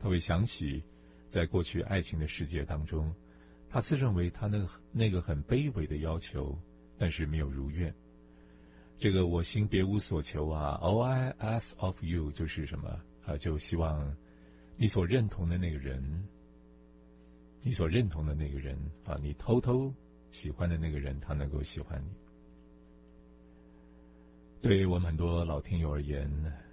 他会想起在过去爱情的世界当中，他自认为他那个很卑微的要求，但是没有如愿。这个我心别无所求啊 ，All I ask of you 就是什么啊？就希望你所认同的那个人，啊，你偷偷喜欢的那个人，他能够喜欢你。对于我们很多老听友而言，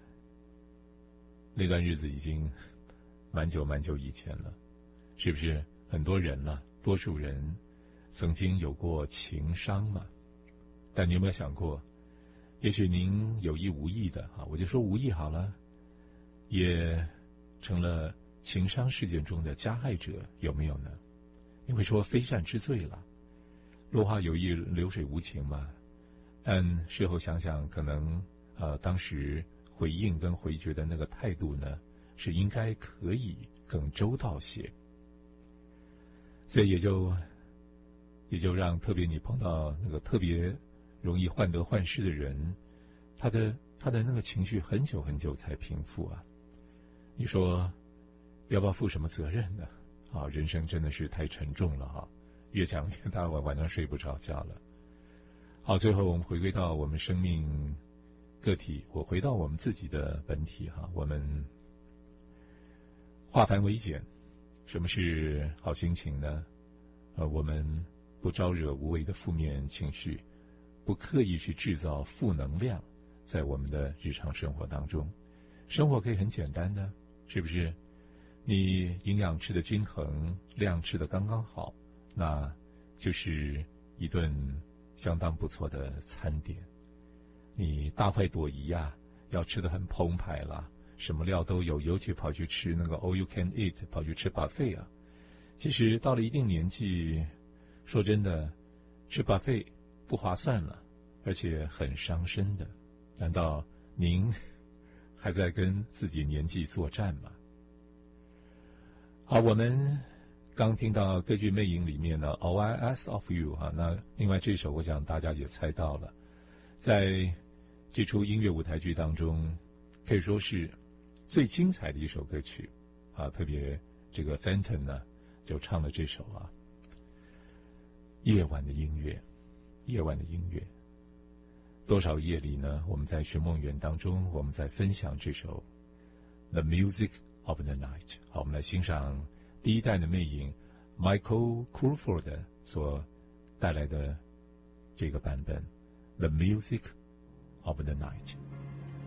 那段日子已经蛮久以前了，是不是？很多人了，多数人曾经有过情伤嘛。但你有没有想过，也许您有意无意的啊，我就说无意好了，也成了情伤事件中的加害者，有没有呢？你会说非善之罪了，落花有意流水无情嘛。但事后想想，可能当时回应跟回绝的那个态度呢，是应该可以更周到些。所以也就让特别你碰到那个特别容易患得患失的人，他的那个情绪很久才平复啊。你说要不要负什么责任呢？啊，人生真的是太沉重了哈，越讲越大，晚上睡不着觉了。好，最后我们回归到我们生命个体，我回到我们自己的本体哈，我们化繁为简。什么是好心情呢？我们不招惹无谓的负面情绪，不刻意去制造负能量，在我们的日常生活当中，生活可以很简单的，是不是？你营养吃的均衡，量吃的刚刚好，那就是一顿相当不错的餐点。你大快朵颐啊，要吃得很澎湃啦，什么料都有，尤其跑去吃那个 all you can eat， 跑去吃 buffet 啊。其实到了一定年纪，说真的，吃 buffet 不划算了，而且很伤身的。难道您还在跟自己年纪作战吗？好，我们刚听到歌剧《魅影》里面的 All I Ask of You 哈，那另外这首我想大家也猜到了，在这出音乐舞台剧当中，可以说是最精彩的一首歌曲啊，特别这个 Fenton 呢就唱了这首啊，夜晚的音乐，多少夜里呢，我们在寻梦园当中，我们在分享这首 The Music of the Night。 好，我们来欣赏第一代的魅影 Michael Crawford 所带来的这个版本 The Music of the Night。